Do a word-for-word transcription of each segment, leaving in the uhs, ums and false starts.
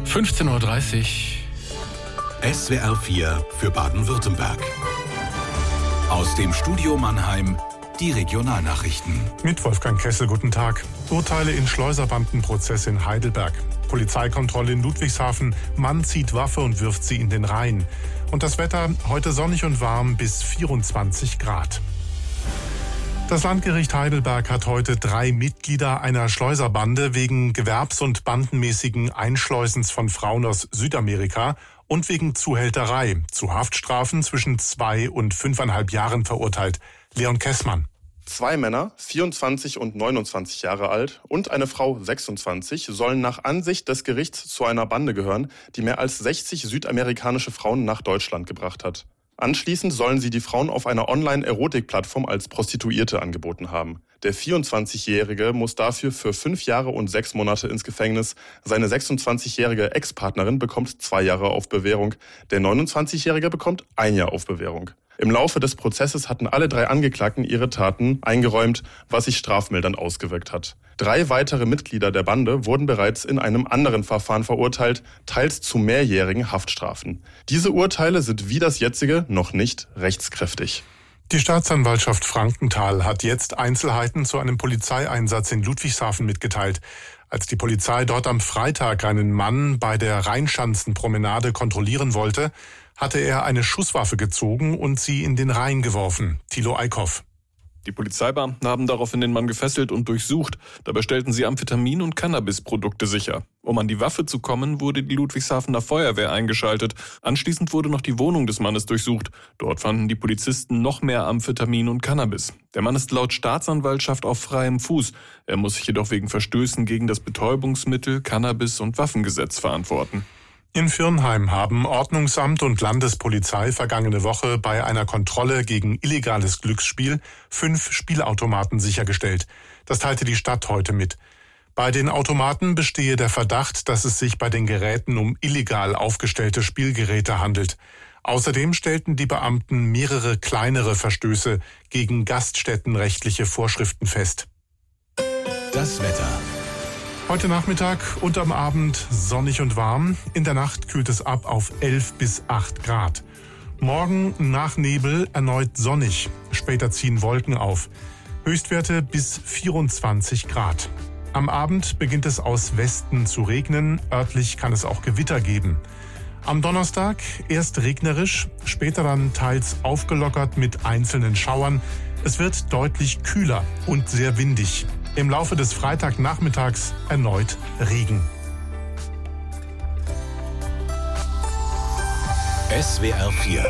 fünfzehn Uhr dreißig. S W R vier für Baden-Württemberg. Aus dem Studio Mannheim die Regionalnachrichten. Mit Wolfgang Kessel, guten Tag. Urteile in Schleuserbandenprozess in Heidelberg. Polizeikontrolle in Ludwigshafen. Mann zieht Waffe und wirft sie in den Rhein. Und das Wetter heute sonnig und warm bis vierundzwanzig Grad. Das Landgericht Heidelberg hat heute drei Mitglieder einer Schleuserbande wegen gewerbs- und bandenmäßigen Einschleusens von Frauen aus Südamerika und wegen Zuhälterei zu Haftstrafen zwischen zwei und fünfeinhalb Jahren verurteilt. Leon Kessmann. Zwei Männer, vierundzwanzig und neunundzwanzig Jahre alt, und eine Frau, sechsundzwanzig, sollen nach Ansicht des Gerichts zu einer Bande gehören, die mehr als sechzig südamerikanische Frauen nach Deutschland gebracht hat. Anschließend sollen sie die Frauen auf einer Online-Erotik-Plattform als Prostituierte angeboten haben. Der vierundzwanzigjährige muss dafür für fünf Jahre und sechs Monate ins Gefängnis. Seine sechsundzwanzigjährige Ex-Partnerin bekommt zwei Jahre auf Bewährung. Der neunundzwanzigjährige bekommt ein Jahr auf Bewährung. Im Laufe des Prozesses hatten alle drei Angeklagten ihre Taten eingeräumt, was sich strafmildernd ausgewirkt hat. Drei weitere Mitglieder der Bande wurden bereits in einem anderen Verfahren verurteilt, teils zu mehrjährigen Haftstrafen. Diese Urteile sind wie das jetzige noch nicht rechtskräftig. Die Staatsanwaltschaft Frankenthal hat jetzt Einzelheiten zu einem Polizeieinsatz in Ludwigshafen mitgeteilt. Als die Polizei dort am Freitag einen Mann bei der Rheinschanzenpromenade kontrollieren wollte, hatte er eine Schusswaffe gezogen und sie in den Rhein geworfen. Thilo Eickhoff. Die Polizeibeamten haben daraufhin den Mann gefesselt und durchsucht. Dabei stellten sie Amphetamin- und Cannabisprodukte sicher. Um an die Waffe zu kommen, wurde die Ludwigshafener Feuerwehr eingeschaltet. Anschließend wurde noch die Wohnung des Mannes durchsucht. Dort fanden die Polizisten noch mehr Amphetamin und Cannabis. Der Mann ist laut Staatsanwaltschaft auf freiem Fuß. Er muss sich jedoch wegen Verstößen gegen das Betäubungsmittel-, Cannabis- und Waffengesetz verantworten. In Virnheim haben Ordnungsamt und Landespolizei vergangene Woche bei einer Kontrolle gegen illegales Glücksspiel fünf Spielautomaten sichergestellt. Das teilte die Stadt heute mit. Bei den Automaten bestehe der Verdacht, dass es sich bei den Geräten um illegal aufgestellte Spielgeräte handelt. Außerdem stellten die Beamten mehrere kleinere Verstöße gegen gaststättenrechtliche Vorschriften fest. Das Wetter. Heute Nachmittag und am Abend sonnig und warm. In der Nacht kühlt es ab auf elf bis acht Grad. Morgen nach Nebel erneut sonnig. Später ziehen Wolken auf. Höchstwerte bis vierundzwanzig Grad. Am Abend beginnt es aus Westen zu regnen. Örtlich kann es auch Gewitter geben. Am Donnerstag erst regnerisch, später dann teils aufgelockert mit einzelnen Schauern. Es wird deutlich kühler und sehr windig. Im Laufe des Freitagnachmittags erneut Regen. S W R vier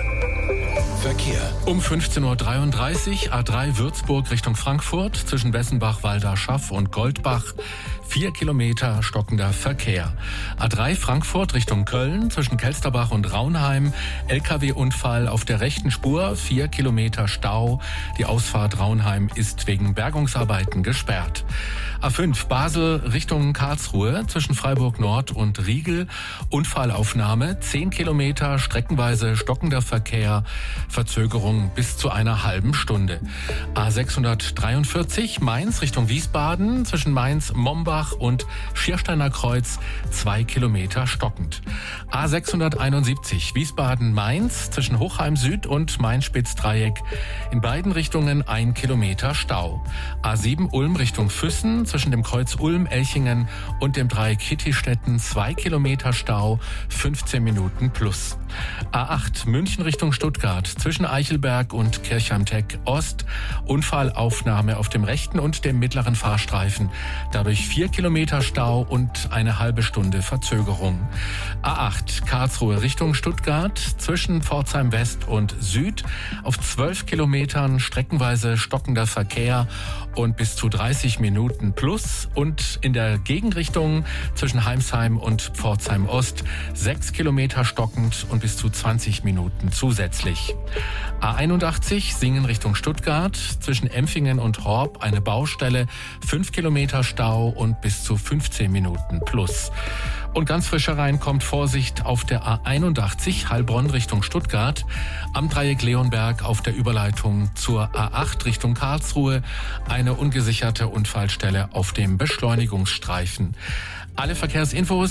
Verkehr. Um fünfzehn Uhr dreiunddreißig, A drei Würzburg Richtung Frankfurt, zwischen Bessenbach, Walderschaff und Goldbach. Vier Kilometer stockender Verkehr. A drei Frankfurt Richtung Köln, zwischen Kelsterbach und Raunheim. L K W-Unfall auf der rechten Spur, vier Kilometer Stau. Die Ausfahrt Raunheim ist wegen Bergungsarbeiten gesperrt. A fünf Basel Richtung Karlsruhe, zwischen Freiburg Nord und Riegel. Unfallaufnahme, zehn Kilometer, streckenweise stockender Verkehr. Verzögerung bis zu einer halben Stunde. A sechshundertdreiundvierzig Mainz Richtung Wiesbaden, zwischen Mainz, Mombach und Schiersteiner Kreuz, zwei Kilometer stockend. A sechshunderteinundsiebzig Wiesbaden-Mainz, zwischen Hochheim Süd und Main-Spitz-Dreieck, in beiden Richtungen ein Kilometer Stau. A sieben Ulm Richtung Füssen, zwischen dem Kreuz Ulm-Elchingen und dem Dreieck Hittistetten, zwei Kilometer Stau, fünfzehn Minuten plus. A acht München Richtung Stuttgart, zwischen Eichelberg und Kirchheim-Teck Ost, Unfallaufnahme auf dem rechten und dem mittleren Fahrstreifen, dadurch vier Kilometer Stau und eine halbe Stunde Verzögerung. A acht Karlsruhe Richtung Stuttgart, zwischen Pforzheim West und Süd, auf zwölf Kilometern streckenweise stockender Verkehr und bis zu dreißig Minuten plus, und in der Gegenrichtung zwischen Heimsheim und Pforzheim Ost sechs Kilometer stockend und bis zu zwanzig Minuten zusätzlich. A einundachtzig Singen Richtung Stuttgart, zwischen Empfingen und Horb eine Baustelle, fünf Kilometer Stau und bis zu fünfzehn Minuten plus. Und ganz frisch herein kommt Vorsicht auf der A einundachtzig Heilbronn Richtung Stuttgart, am Dreieck Leonberg auf der Überleitung zur A acht Richtung Karlsruhe eine ungesicherte Unfallstelle auf dem Beschleunigungsstreifen. Alle Verkehrsinfos